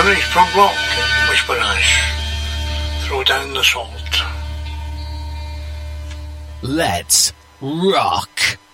underneath prog rock, Whisper Ash, throw down the salt. Let's rock.